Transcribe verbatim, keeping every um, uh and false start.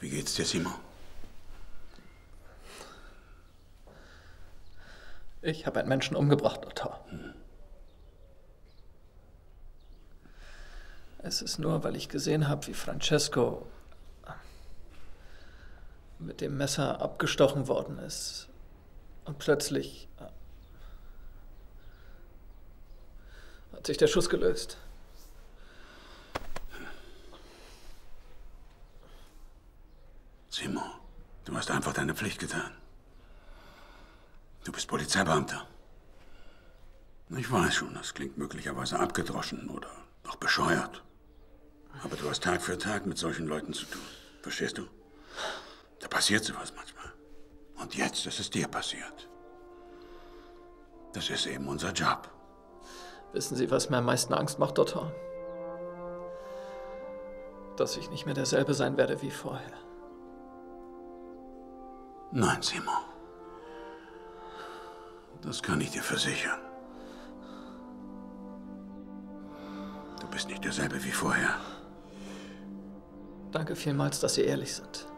Wie geht's dir, Simon? Ich habe einen Menschen umgebracht, Doktor. Hm. Es ist nur, weil ich gesehen habe, wie Francesco mit dem Messer abgestochen worden ist. Und plötzlich hat sich der Schuss gelöst. Simon, du hast einfach deine Pflicht getan. Du bist Polizeibeamter. Ich weiß schon, das klingt möglicherweise abgedroschen oder auch bescheuert. Aber du hast Tag für Tag mit solchen Leuten zu tun. Verstehst du? Da passiert sowas manchmal. Und jetzt ist es dir passiert. Das ist eben unser Job. Wissen Sie, was mir am meisten Angst macht, Doktor? Dass ich nicht mehr derselbe sein werde wie vorher. Nein, Simon. Das kann ich dir versichern. Du bist nicht derselbe wie vorher. Danke vielmals, dass Sie ehrlich sind.